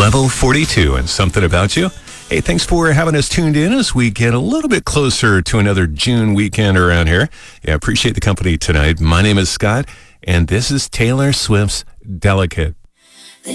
Level 42 and Something About You. Hey, thanks for having us tuned in as we get a little bit closer to another June weekend around here. Yeah, appreciate the company tonight. My name is Scott, and this is Taylor Swift's Delicate.